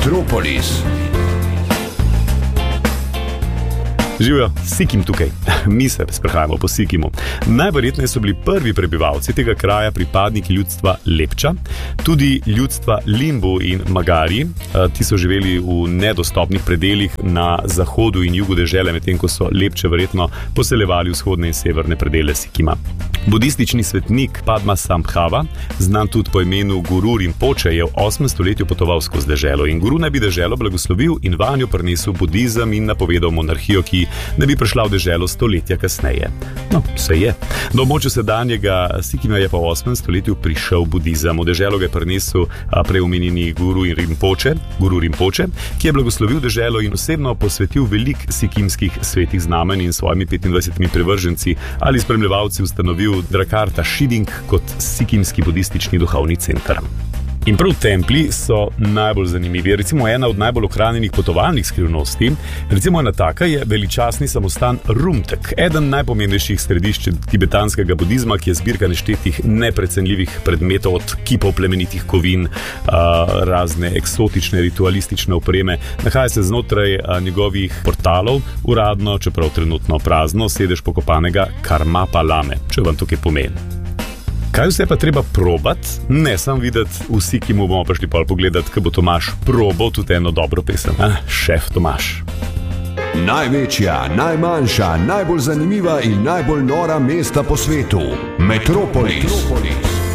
Metropolis. Živijo, Sikim tukaj. Mi se sprehajamo po Sikimu. Najverjetneje so bili prvi prebivalci tega kraja pripadniki ljudstva Lepča, tudi ljudstva Limbu in Magari. Ti so živeli v nedostopnih predeljih na zahodu in jugu dežele, medtem ko so Lepče verjetno poseljevali vzhodne in severne predele Sikima. Budistični svetnik Padmasambhava, znan tudi po imenu Guru Rinpoche, je v 8. stoletju potoval skozi deželo in guru naj bi deželo blagoslovil in vanjo prinesel budizem in napovedal monarhijo, ki ne bi prišla v deželo stoletja kasneje. No, se je. Do območja sedanjega Sikima je pa v 8. stoletju prišel budizem. V deželo ga je prinesel preomenjeni Guru Rinpoche, ki je blagoslovil deželo in osebno posvetil velik sikimskih svetih znamenj in svojimi 25 privrženci ali spremljevalci ustanovil Drakarta Shiding kot sikimski budistični duhovni center. In prav templji so najbolj zanimivi. Recimo ena od najbolj ohranjenih potovalnih skrivnosti, recimo ena taka je veličastni samostan Rumtek, eden najpomembnejših središč tibetanskega budizma, ki je zbirka neštetih neprecenljivih predmetov od kipov plemenitih kovin, razne eksotične ritualistične opreme. Nahaja se znotraj njegovih portalov, uradno, čeprav trenutno prazno, sedež pokopanega Karmapa Lame, če vam to kaj pomeni. Kaj vse pa treba probati? Ne sam videti, vsi, ki mu bomo prišli pol pogledati, ko bo Tomaž probal tudi eno dobro pesem. Šef Tomaž. Največja, najmanjša, najbolj zanimiva in najbolj nora mesta po svetu. Metropolis.